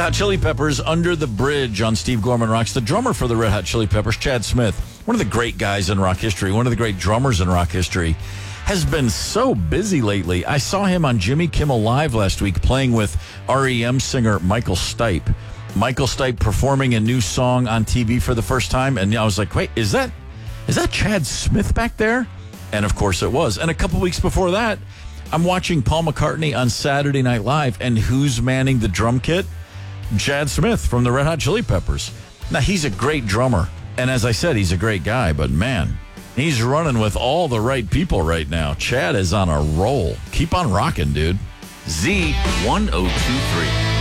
Hot Chili Peppers, Under the Bridge on Steve Gorman Rocks. The drummer for the Red Hot Chili Peppers, Chad Smith, one of the great guys in rock history, one of the great drummers in rock history, has been so busy lately. I saw him on Jimmy Kimmel Live last week playing with REM singer Michael Stipe. Michael Stipe performing a new song on TV for the first time, and I was like, wait, is that Chad Smith back there? And of course it was. And a couple weeks before that, I'm watching Paul McCartney on Saturday Night Live, and who's manning the drum kit? Chad Smith from the Red Hot Chili Peppers. Now, he's a great drummer, and as I said, he's a great guy, but man, he's running with all the right people right now. Chad is on a roll. Keep on rocking, dude. Z1023.